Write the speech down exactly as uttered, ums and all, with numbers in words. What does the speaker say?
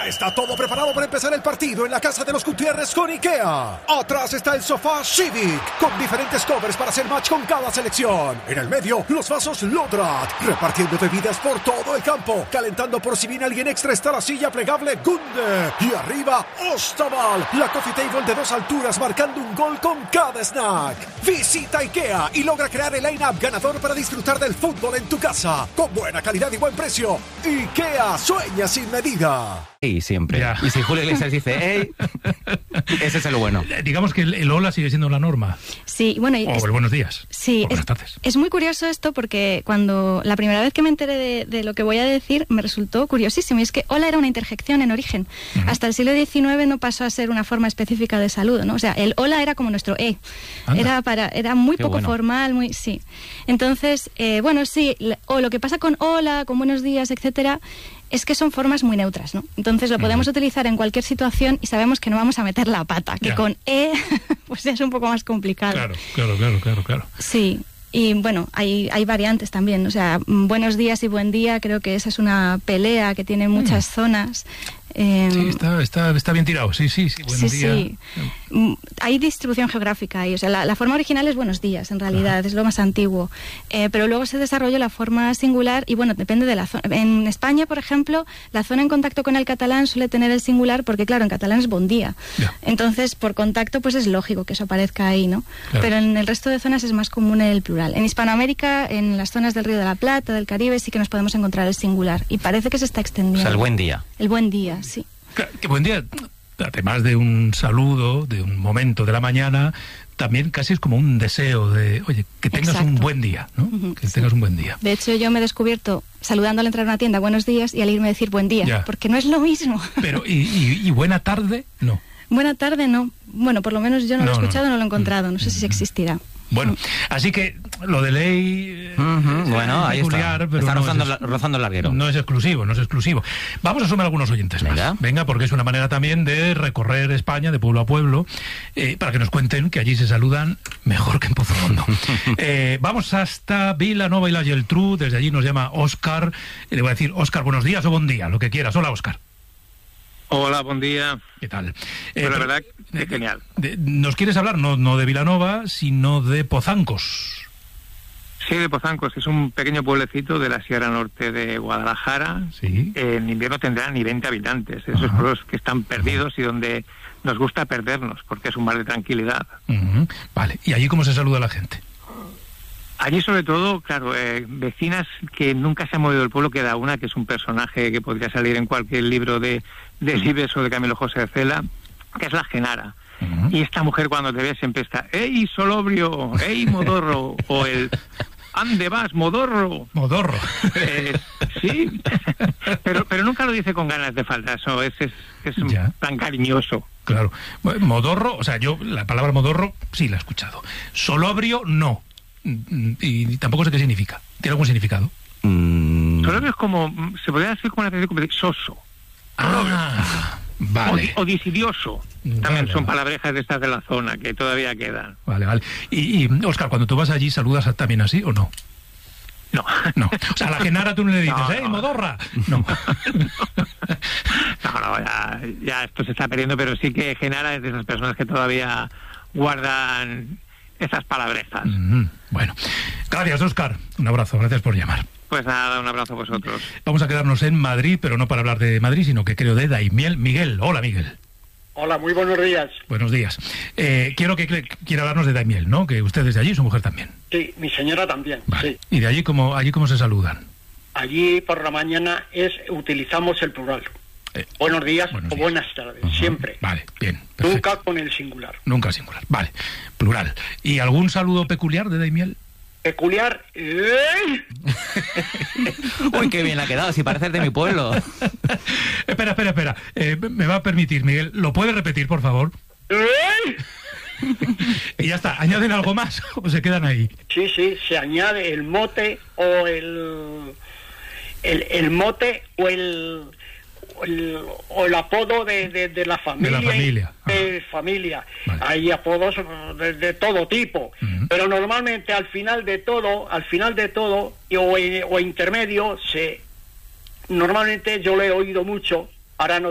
Ya está todo preparado para empezar el partido en la casa de los Gutiérrez con IKEA. Atrás está el sofá Civic, con diferentes covers para hacer match con cada selección. En el medio, los vasos Lodrat, repartiendo bebidas por todo el campo. Calentando por si viene alguien extra está la silla plegable Gunde. Y arriba, Ostaval, la coffee table de dos alturas marcando un gol con cada snack. Visita IKEA y logra crear el line-up ganador para disfrutar del fútbol en tu casa. Con buena calidad y buen precio. IKEA, sueña sin medida. Y siempre. Ya. Y si Julio Iglesias dice ¡ey! Ese es el bueno. Digamos que el, el hola sigue siendo la norma. Sí, bueno... Y o es, el buenos días. Sí, o buenas es, tardes. Es muy curioso esto porque cuando la primera vez que me enteré de, de lo que voy a decir me resultó curiosísimo. Y es que hola era una interjección en origen. Uh-huh. Hasta el siglo diecinueve no pasó a ser una forma específica de saludo, ¿no? O sea, el hola era como nuestro e. Era para era muy Qué poco bueno. formal, muy... Sí. Entonces, eh, bueno, sí, o lo que pasa con hola, con buenos días, etcétera... es que son formas muy neutras, ¿no? Entonces lo podemos uh-huh. utilizar en cualquier situación y sabemos que no vamos a meter la pata, que ya. con E pues es un poco más complicado. Claro, claro, claro, claro, claro. Sí, y bueno, hay, hay variantes también, o sea, buenos días y buen día, creo que esa es una pelea que tiene muchas mm. zonas. Eh, sí, está, está, está bien tirado, sí, sí, sí, buen sí, día. Sí. Hay distribución geográfica ahí, o sea, la, la forma original es buenos días, en realidad, Ajá. es lo más antiguo, eh, pero luego se desarrolló la forma singular y bueno, depende de la zona. En España, por ejemplo, la zona en contacto con el catalán suele tener el singular porque, claro, en catalán es bon día. Ya. Entonces, por contacto, pues es lógico que eso aparezca ahí, ¿no? Claro. Pero en el resto de zonas es más común el plural. En Hispanoamérica, en las zonas del Río de la Plata, del Caribe, sí que nos podemos encontrar el singular y parece que se está extendiendo. O sea, el buen día. El buen día. Sí. Que buen día, además de un saludo, de un momento de la mañana, también casi es como un deseo de, oye, que tengas Exacto. un buen día, ¿no? Uh-huh, que sí. tengas un buen día. De hecho, yo me he descubierto saludando al entrar a una tienda, buenos días, y al irme a decir buen día, ya. porque no es lo mismo. Pero, ¿y, y, y buena tarde? No. Buena tarde, no. Bueno, por lo menos yo no, no lo he escuchado, no, no lo he encontrado, no sé si existirá. Bueno, así que lo de ley uh-huh, bueno, ahí peculiar, está, pero está no rozando, es, la, rozando el larguero. No es exclusivo, no es exclusivo. Vamos a sumar algunos oyentes Venga. más. Venga, porque es una manera también de recorrer España de pueblo a pueblo, eh, para que nos cuenten que allí se saludan mejor que en Pozondo. eh, vamos hasta Vilanova y la Geltrú, desde allí nos llama Óscar. Eh, le voy a decir, Óscar, buenos días o buen día, lo que quieras. Hola, Óscar. Hola, buen día. ¿Qué tal? Eh, pues la verdad que genial. De, ¿Nos quieres hablar no, no de Vilanova, sino de Pozancos? Sí, de Pozancos. Es un pequeño pueblecito de la Sierra Norte de Guadalajara. Sí. Eh, en invierno tendrán ni veinte habitantes. Esos Ajá. pueblos que están perdidos Ajá. y donde nos gusta perdernos, porque es un mar de tranquilidad. Uh-huh. Vale. ¿Y allí cómo se saluda a la gente? Allí, sobre todo, claro, eh, vecinas que nunca se ha movido del pueblo, queda una, que es un personaje que podría salir en cualquier libro de, de Libes o de Camilo José de Cela, que es la Genara. Uh-huh. Y esta mujer cuando te ve siempre está, ¡ey, Solobrio! ¡Ey, Modorro! O el, ¿ande vas, Modorro? Modorro. Eh, sí, pero pero nunca lo dice con ganas de falta, eso es, es, es tan cariñoso. Claro. Modorro, o sea, yo la palabra Modorro sí la he escuchado. Solobrio, no. Y tampoco sé qué significa. ¿Tiene algún significado? Mm. Solobrio es como, se podría decir como una especie de soso. Ah, vale. O, o disidioso. También vale, son vale. palabrejas de estas de la zona que todavía quedan. Vale, vale. Y, y Óscar, cuando tú vas allí, ¿saludas también así o no? No. No. O sea, a la Genara tú no le dices, no, ¡eh, no. Modorra! No. no, no, ya, ya esto se está perdiendo, pero sí que Genara es de esas personas que todavía guardan esas palabrejas. Mm-hmm. Bueno, gracias, Óscar. Un abrazo, gracias por llamar. Pues nada, un abrazo a vosotros. Vamos a quedarnos en Madrid, pero no para hablar de Madrid, sino que creo de Daimiel. Miguel, hola, Miguel. Hola, muy buenos días. Buenos días. Eh, quiero que, que quiera hablarnos de Daimiel, ¿no? Que usted es de allí, su mujer también. Sí, mi señora también. Vale. Sí. ¿Y de allí cómo, allí cómo se saludan? Allí por la mañana es utilizamos el plural. Eh, buenos días buenos o días. Buenas tardes, uh-huh. siempre. Vale, bien. Perfecto. Nunca con el singular. Nunca singular, vale. Plural. ¿Y algún saludo peculiar de Daimiel? Peculiar. ¿Eh? Uy, qué bien ha quedado, si pareces de mi pueblo. espera, espera, espera. Eh, me va a permitir, Miguel. ¿Lo puede repetir, por favor? ¿Eh? Y ya está. ¿Añaden algo más o se quedan ahí? Sí, sí, se añade el mote o el... El, el mote o el... El, o el apodo de, de, de la familia. De la familia. De familia. Vale. Hay apodos de, de todo tipo. Uh-huh. Pero normalmente al final de todo, al final de todo, o, o intermedio, se normalmente yo lo he oído mucho, ahora no